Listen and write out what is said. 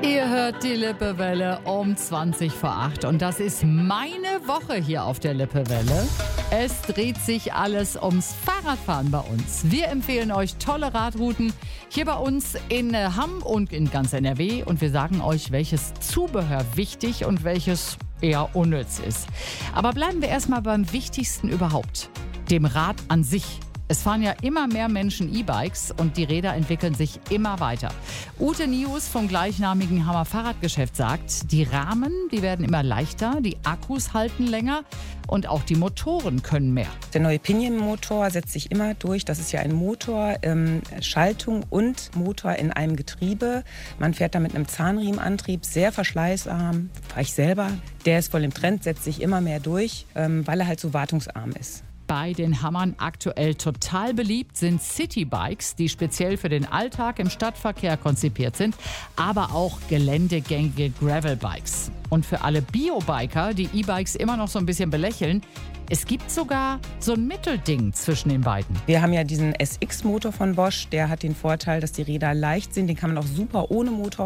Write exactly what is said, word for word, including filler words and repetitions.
Ihr hört die Lippewelle um zwanzig vor acht und das ist meine Woche hier auf der Lippewelle. Es dreht sich alles ums Fahrradfahren bei uns. Wir empfehlen euch tolle Radrouten hier bei uns in Hamm und in ganz N R W und wir sagen euch, welches Zubehör wichtig und welches eher unnütz ist. Aber bleiben wir erstmal beim Wichtigsten überhaupt, dem Rad an sich. Es fahren ja immer mehr Menschen E-Bikes und die Räder entwickeln sich immer weiter. Ute Nius vom gleichnamigen Hammer Fahrradgeschäft sagt, die Rahmen, die werden immer leichter, die Akkus halten länger und auch die Motoren können mehr. Der neue Pinion-Motor setzt sich immer durch. Das ist ja ein Motor, ähm, Schaltung und Motor in einem Getriebe. Man fährt da mit einem Zahnriemenantrieb, sehr verschleißarm, fahre ich selber. Der ist voll im Trend, setzt sich immer mehr durch, ähm, weil er halt so wartungsarm ist. Bei den Hammern aktuell total beliebt sind Citybikes, die speziell für den Alltag im Stadtverkehr konzipiert sind, aber auch geländegängige Gravelbikes. Und für alle Biobiker, die E-Bikes immer noch so ein bisschen belächeln, es gibt sogar so ein Mittelding zwischen den beiden. Wir haben ja diesen S X-Motor von Bosch, der hat den Vorteil, dass die Räder leicht sind, den kann man auch super ohne Motor